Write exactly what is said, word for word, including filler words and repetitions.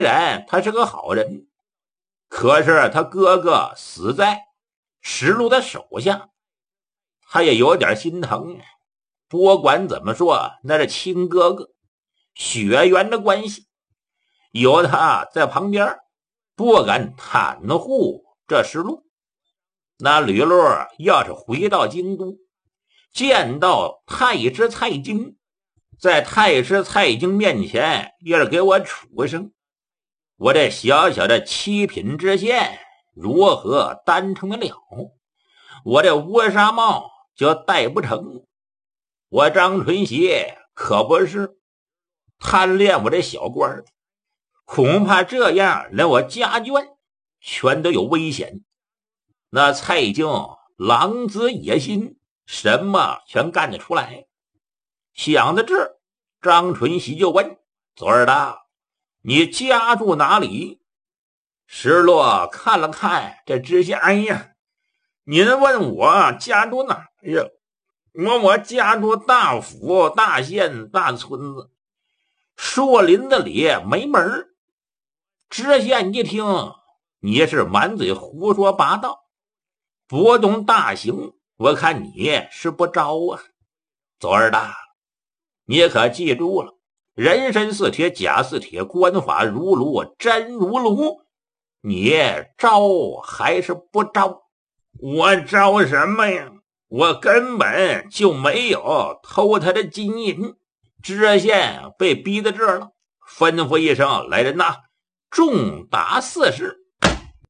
然他是个好人，可是他哥哥死在石路的手下，他也有点心疼。不管怎么说，那是亲哥哥，血缘的关系，有他在旁边，不敢袒护这石路。那吕禄要是回到京都，见到太师蔡京，在太师蔡京面前要是给我处声，我这小小的七品知县如何担成得了？我这乌纱帽就戴不成。我张纯喜可不是贪恋我这小官，恐怕这样连我家眷全都有危险。那蔡京狼子野心，什么全干得出来。想到这儿，张纯喜就问：左儿的，你家住哪里？石落看了看这知县，哎呀，您问我家住哪？哎呀，我我家住大府、大县、大村子，树林子里没门。知县一听，你是满嘴胡说八道，不动大刑，我看你是不招啊。左儿的，你可记住了，人参似铁，假似铁，官法如炉，真如炉，你招还是不招？我招什么呀？我根本就没有偷他的金银。知县被逼到这儿了，吩咐一声：来人呐，重打四十。